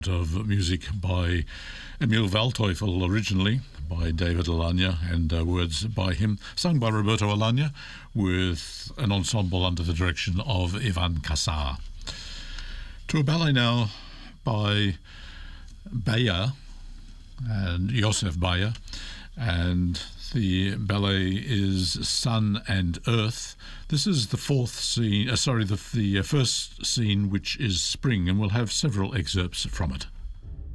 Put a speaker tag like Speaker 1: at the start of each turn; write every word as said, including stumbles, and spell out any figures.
Speaker 1: of music by Emil Waldteufel originally, by David Alagna, and uh, words by him, sung by Roberto Alagna, with an ensemble under the direction of Ivan Casar. To a ballet now by Beyer, and Joseph Beyer, and the ballet is Sun and Earth. This is the fourth scene, uh, sorry, the, the first scene, which is spring, and we'll have several excerpts from it.